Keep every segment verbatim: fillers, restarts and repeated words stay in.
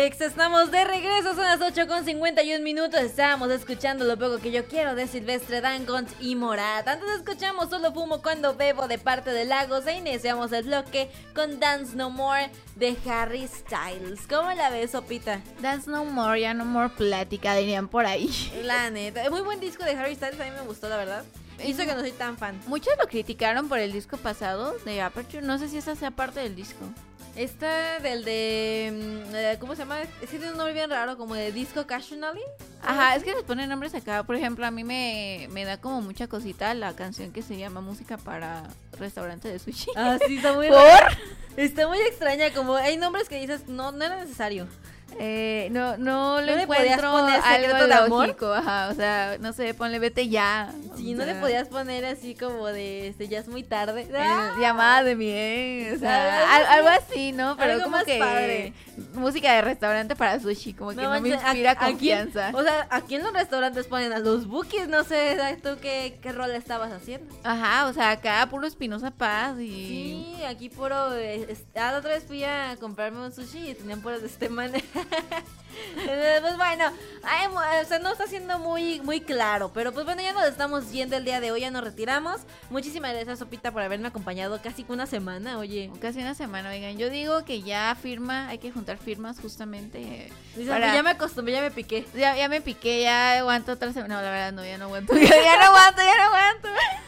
Ex, estamos de regreso, son las ocho con cincuenta y un minutos. Estábamos escuchando Lo Poco Que Yo Quiero de Silvestre Dangond y Morat. Antes escuchamos Solo Fumo Cuando Bebo de parte de Lagos. E iniciamos el bloque con Dance No More de Harry Styles. ¿Cómo la ves, Sopita? Dance No More, ya no more plática, dirían por ahí. La neta, muy buen disco de Harry Styles, a mí me gustó, la verdad. Hizo que no soy tan fan. Muchos lo criticaron por el disco pasado de Aperture, no sé si esa sea parte del disco. Esta del de... ¿Cómo se llama? Es que tiene un nombre bien raro, como de Disco Casually. Ajá, es que les ponen nombres acá. Por ejemplo, a mí me, me da como mucha cosita la canción que se llama Música para Restaurante de Sushi. Ah, sí, está muy ¿Por? rara. Está muy extraña, como hay nombres que dices, no, no era necesario. Eh, no, no le ¿No le podías encuentro poner Secreto algo de Amor? lógico, ajá, o sea, no sé, ponle vete ya. Sí, o no sea, le podías poner así como de, este, ya es muy tarde. el ¡Ah! llamada de bien, o sea, Algo al- así. algo así, ¿no? Pero Algo como más que padre. música de restaurante para sushi, como que no, me manches, inspira ¿a- a quién? confianza. O sea, aquí en los restaurantes ponen a los bookies, no sé tú qué, qué rol estabas haciendo. Ajá, o sea, acá puro Espinosa Paz y... Sí, aquí puro... eh, es- ah, la otra vez fui a comprarme un sushi y tenían puros de este man. Pues bueno, ay, mo- o sea, no está siendo muy, muy claro. Pero pues bueno, ya nos estamos yendo el día de hoy, ya nos retiramos. Muchísimas gracias, Sopita, por haberme acompañado casi una semana, oye. Casi una semana, oigan, yo digo que ya firma, hay que juntar firmas justamente. Dices, para- ya me acostumbré, ya me piqué. Ya, ya me piqué, ya aguanto otra semana. No, la verdad no, ya no aguanto. Ya, ya no aguanto, ya no aguanto.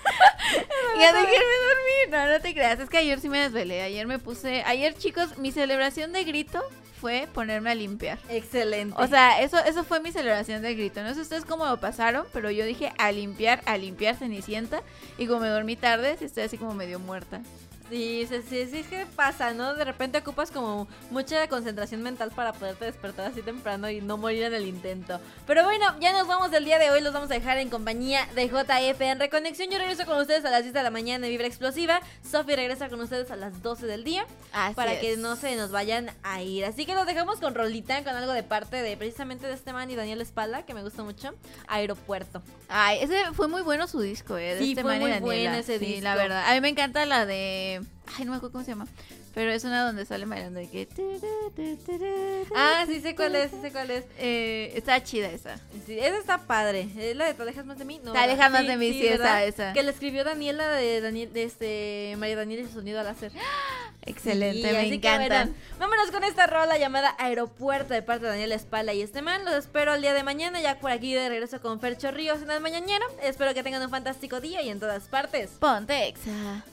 Ya déjenme dormir. No, no te creas. Es que ayer sí me desvelé. Ayer me puse. Ayer, chicos, mi celebración de grito fue ponerme a limpiar. Excelente. O sea, eso, eso fue mi celebración de grito. No sé ustedes cómo lo pasaron, pero yo dije a limpiar, a limpiar Cenicienta. Y como me dormí tarde, sí estoy así como medio muerta. Sí, sí, sí, sí, es que pasa, ¿no? De repente ocupas como mucha concentración mental para poderte despertar así temprano y no morir en el intento. Pero bueno, ya nos vamos del día de hoy, los vamos a dejar en compañía de J F en Reconexión. Yo regreso con ustedes a las diez de la mañana en Vibra Explosiva. Sofi regresa con ustedes a las doce del día. Así para es. que no se nos vayan a ir. Así que los dejamos con rolita, con algo de parte de precisamente de este man y Daniel Espalda, que me gusta mucho. Aeropuerto. Ay, ese fue muy bueno su disco, eh. De Sí, este fue man y muy Daniela. bueno ese Sí, disco. la verdad. A mí me encanta la de. Ay, no me acuerdo cómo se llama. Pero es una donde sale bailando de que. Ah, sí sé cuál es, sí sé cuál es. Eh, está chida esa. Sí, esa está padre. ¿Es la de Te alejas más de mí? No, Te alejas ¿verdad? más de mí, sí, ¿verdad? esa, esa. Que la escribió Daniela de Daniel, de este María Daniela y su sonido al hacer. Excelente, Sí, me así que, encanta. bueno, vámonos con esta rola llamada Aeropuerto de parte de Daniel Espalda y este man. Los espero el día de mañana, ya por aquí de regreso con Fercho Ríos en el mañanero. Espero que tengan un fantástico día y en todas partes. Ponte Exa.